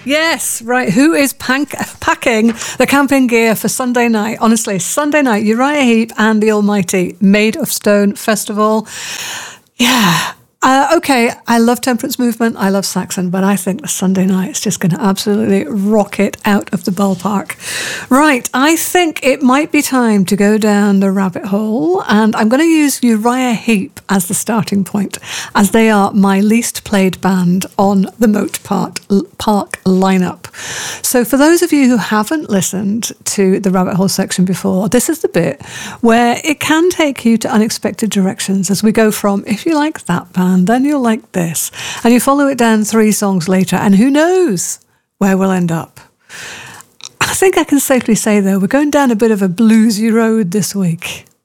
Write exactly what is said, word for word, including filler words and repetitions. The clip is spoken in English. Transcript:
Yes, right. Who is pank- packing the camping gear for Sunday night? Honestly, Sunday night, Uriah Heep and the Almighty Made of Stone Festival. Yeah. Uh, okay, I love Temperance Movement, I love Saxon, but I think the Sunday night is just going to absolutely rock it out of the ballpark. Right, I think it might be time to go down the rabbit hole, and I'm going to use Uriah Heep as the starting point, as they are my least played band on the Moat Park, Park lineup. So for those of you who haven't listened to the rabbit hole section before, this is the bit where it can take you to unexpected directions as we go from, if you like that band, then you'll like this. And you follow it down three songs later, and who knows where we'll end up. I think I can safely say, though, we're going down a bit of a bluesy road this week.